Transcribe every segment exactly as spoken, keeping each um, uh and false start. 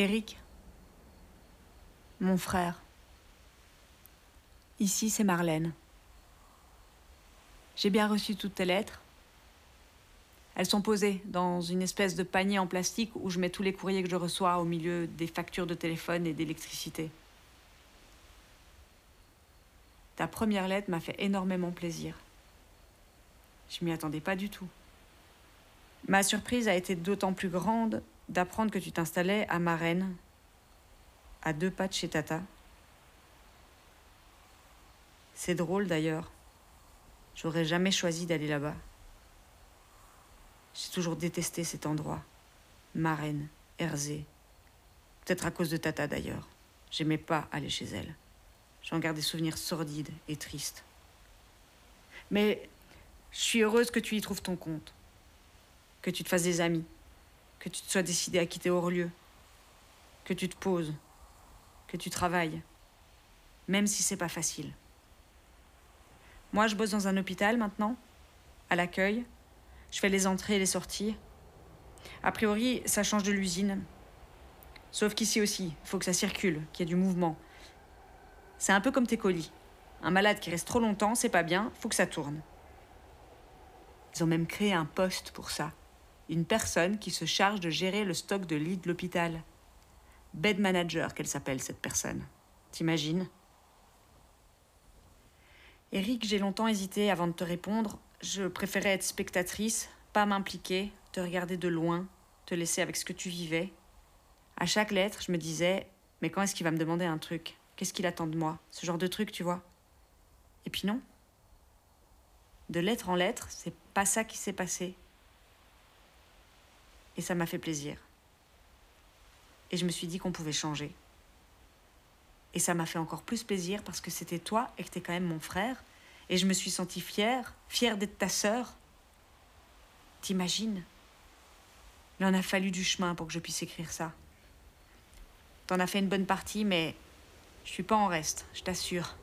Eric, mon frère. Ici, c'est Marlène. J'ai bien reçu toutes tes lettres. Elles sont posées dans une espèce de panier en plastique où je mets tous les courriers que je reçois au milieu des factures de téléphone et d'électricité. Ta première lettre m'a fait énormément plaisir. Je m'y attendais pas du tout. Ma surprise a été d'autant plus grande d'apprendre que tu t'installais à Marennes, à deux pas de chez Tata. C'est drôle d'ailleurs. J'aurais jamais choisi d'aller là-bas. J'ai toujours détesté cet endroit. Marennes, Herzé. Peut-être à cause de Tata d'ailleurs. J'aimais pas aller chez elle. J'en garde des souvenirs sordides et tristes. Mais je suis heureuse que tu y trouves ton compte. Que tu te fasses des amis. Que tu te sois décidé à quitter Orlieu. Que tu te poses. Que tu travailles. Même si c'est pas facile. Moi, je bosse dans un hôpital maintenant, à l'accueil. Je fais les entrées et les sorties. A priori, ça change de l'usine. Sauf qu'ici aussi, il faut que ça circule, qu'il y ait du mouvement. C'est un peu comme tes colis. Un malade qui reste trop longtemps, c'est pas bien, faut que ça tourne. Ils ont même créé un poste pour ça. Une personne qui se charge de gérer le stock de lits de l'hôpital. Bed manager, qu'elle s'appelle, cette personne. T'imagines ? Eric, j'ai longtemps hésité avant de te répondre. Je préférais être spectatrice, pas m'impliquer, te regarder de loin, te laisser avec ce que tu vivais. À chaque lettre, je me disais, mais quand est-ce qu'il va me demander un truc ? Qu'est-ce qu'il attend de moi ? Ce genre de truc, tu vois. Et puis non. De lettre en lettre, c'est pas ça qui s'est passé. Et ça m'a fait plaisir. Et je me suis dit qu'on pouvait changer. Et ça m'a fait encore plus plaisir parce que c'était toi et que t'es quand même mon frère. Et je me suis sentie fière, fière d'être ta sœur. T'imagines ? Il en a fallu du chemin pour que je puisse écrire ça. T'en as fait une bonne partie, mais je suis pas en reste, je t'assure.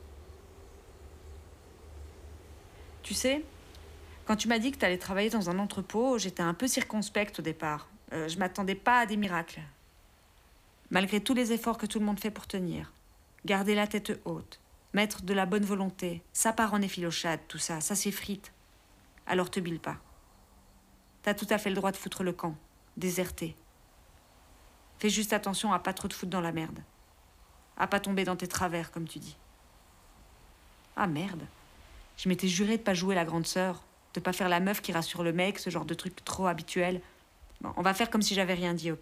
Tu sais, quand tu m'as dit que t'allais travailler dans un entrepôt, j'étais un peu circonspecte au départ. Euh, je m'attendais pas à des miracles. Malgré tous les efforts que tout le monde fait pour tenir. Garder la tête haute, mettre de la bonne volonté, ça part en effilochade, tout ça, ça s'effrite. Alors te bile pas. T'as tout à fait le droit de foutre le camp, déserter. Fais juste attention à pas trop te foutre dans la merde. À pas tomber dans tes travers, comme tu dis. Ah merde. Je m'étais juré de pas jouer la grande sœur, de pas faire la meuf qui rassure le mec, ce genre de truc trop habituel. Bon, on va faire comme si j'avais rien dit, ok ?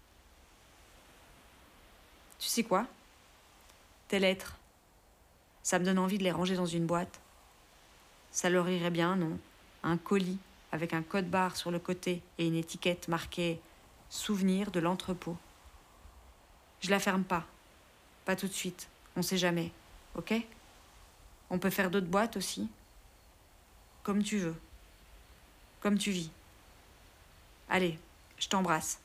Tu sais quoi ? Tes lettres. Ça me donne envie de les ranger dans une boîte. Ça leur irait bien, non ? Un colis avec un code barre sur le côté et une étiquette marquée « Souvenir de l'entrepôt ». Je la ferme pas. Pas tout de suite. On sait jamais. Ok ? On peut faire d'autres boîtes aussi. Comme tu veux. Comme tu vis. Allez, je t'embrasse.